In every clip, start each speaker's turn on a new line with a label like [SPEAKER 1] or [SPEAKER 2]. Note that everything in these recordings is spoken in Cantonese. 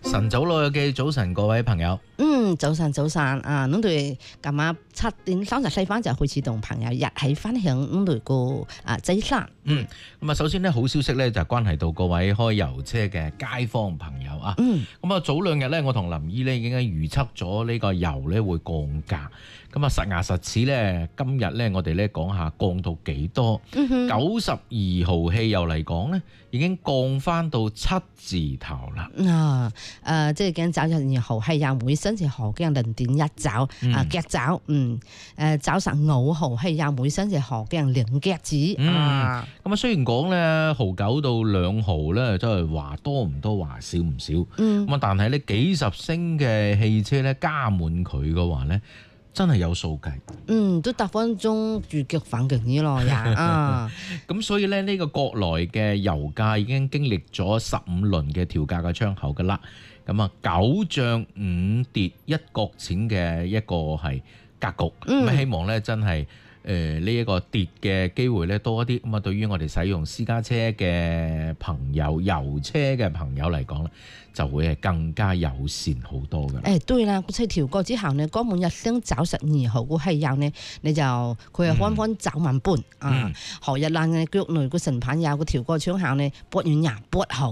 [SPEAKER 1] 晨早老友記，早晨各位朋友。
[SPEAKER 2] 早晨啊！我哋今晚7:34分就開始同朋友一起分享我哋個資訊。
[SPEAKER 1] 咁啊，首先呢，好消息呢就關係到各位開油車嘅街坊朋友啊。咁啊，早2日呢，我同林姨呢已經預測咗呢個油呢會降價。咁啊，實牙實齒呢，今日呢，我哋呢講下降到幾多？92號汽油嚟講呢，已經降翻到7字頭啦。
[SPEAKER 2] 即係講92號汽油每升就何驚0.1爪腳爪。95號汽油每升就何驚0腳子。
[SPEAKER 1] 咁啊，雖然講呢，毫9到2毫呢，真係話多唔多，話少唔少。咁啊，但係呢幾十升嘅汽車呢，加滿佢嘅話呢，真係有數計。
[SPEAKER 2] 都10分鐘住腳反勁啲咯呀。
[SPEAKER 1] 咁所以咧，呢個國內嘅油價已經經歷咗15輪嘅調價嘅窗口噶啦。咁啊，9漲5跌1角錢嘅一個係格局。咁希望咧真係呢一個跌嘅機會咧多一啲。咁啊，對於我哋使用私家車嘅朋友、油車嘅朋友嚟講咧，就會係更加友善好多嘅。
[SPEAKER 2] 對啦，佢調過之後呢，嗰滿1升92號個汽油呢，你就佢係開9萬半啊。何日爛嘅腳內個成品油個調過窗口呢，8月28號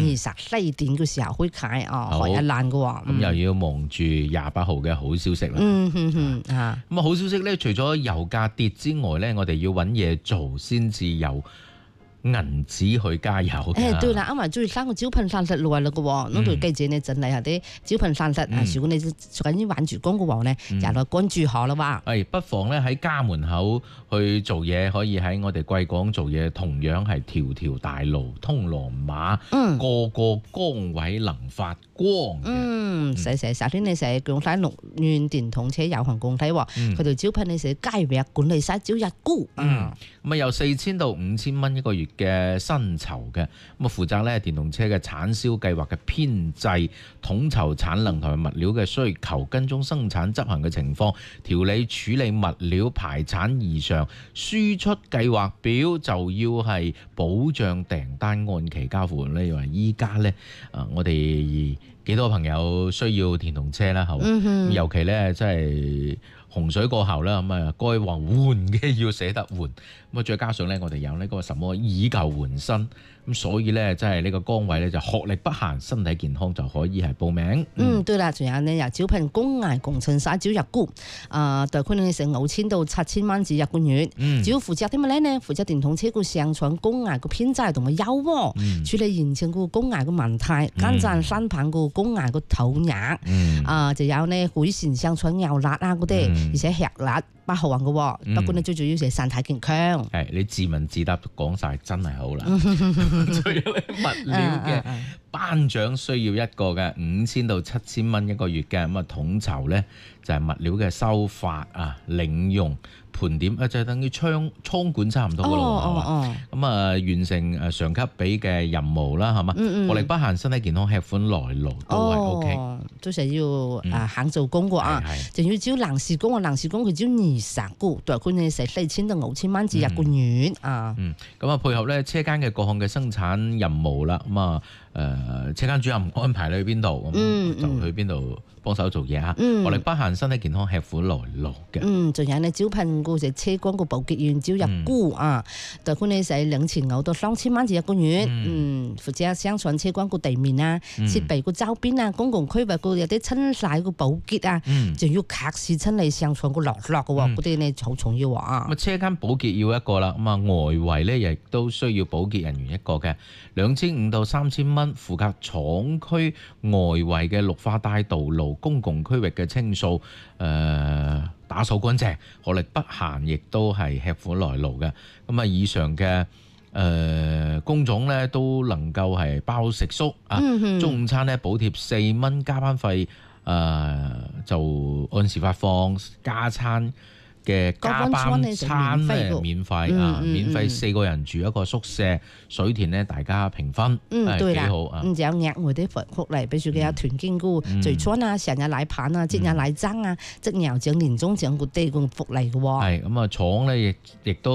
[SPEAKER 2] 24點嘅時候開啟啊。何日爛嘅喎，
[SPEAKER 1] 咁又要望住28號嘅好消息啦。咁啊，好消息咧，除咗油價跌之外咧，我哋要揾嘢做先至有銀紙去加油。
[SPEAKER 2] 對啦，啱埋最3個招聘散實來啦嘅喎，我哋記者呢整理下啲招聘散實。如果你做緊啲玩住工嘅話呢，就來關注下啦喎。
[SPEAKER 1] 不妨咧喺家門口去做嘢，可以喺我哋貴港做嘢，同樣係條條大路通羅馬，個個崗位能發光。
[SPEAKER 2] 首先你寫廣西綠源電動車有限公司喎，佢哋招聘你寫街域管理師招日僱。
[SPEAKER 1] 咁啊，由4000到5000蚊一個月嘅薪酬嘅，咁啊負責咧電動車嘅產銷計劃嘅編製、統籌產能同埋物料嘅需求，跟蹤生產執行嘅情況，調理處理物料排產異常，輸出計劃表，就要係保障訂單按期交付咧。因為依家咧我哋幾多朋友需要電動車啦，係尤其咧即係洪水過後啦，咁啊該話換嘅要捨得換，咁啊再加上咧我哋有呢個什麼以舊換新，咁所以咧即係呢個崗位咧就學歷不限，身體健康就可以係報名。
[SPEAKER 2] 對啦，仲有呢又招聘工藝工程師招日僱，大概呢成5000到7000蚊至1個月，主要負責啲乜咧？負責電動車個上傳工藝個編製同埋優化，處理現場個工藝個問題，跟進新品個工藝個討價，就有呢改善上傳油辣啊嗰啲。而且吃辣不好運嘅，不過你最主要係身體健康。
[SPEAKER 1] 你自問自答講晒真係好啦。仲有物料嘅班長需要一個嘅5000到7000蚊一個月嘅，咁啊統籌咧就係物料嘅收發啊、領用、盤點就係等於倉管差唔多嘅咯。咁啊完成上級俾嘅任務啦，係嘛？學歷不限，身體健康，吃款來勞都係 OK。
[SPEAKER 2] 都係要肯做工嘅啊，仲要招臨時工啊，臨時工佢招20個，大概你成4000到5000蚊至1個月啊。
[SPEAKER 1] 咁啊配合咧車間嘅各項嘅生產任務啦，咁啊車間主任安排你去邊度，咁就去邊度幫手做嘢嚇。學歷不限，身體健康，吃苦來勞嘅。
[SPEAKER 2] 仲有你招聘嗰隻車光個保潔員招日僱啊，大概你使2500到3000蚊至1個月。負責生產車光個地面啊、設備個周邊啊、公共區域個有啲清洗個保潔啊，仲要及時清理生產個落嘅喎，嗰啲呢好重要啊。
[SPEAKER 1] 咁車間保潔要一個啦，咁啊外圍咧亦都需要保潔人員一個嘅，2500到3000蚊，負責廠區外圍嘅綠化帶、道路、公共區域嘅清掃，打掃乾淨，學歷不限，亦都係吃苦來勞嘅。咁啊，以上嘅工種咧都能夠係包食宿啊，中午餐咧補貼4蚊，加班費就按時發放，加餐嘅加班餐咧免費啊，免費4個人住一個宿舍，水田咧大家平分，幾好啊！
[SPEAKER 2] 仲有額外啲福利，比如佢有團建嗰聚餐啊、成日奶棒啊、節日奶爭啊、即牛獎、年終獎嗰啲咁福利嘅喎。
[SPEAKER 1] 係咁啊，廠咧亦都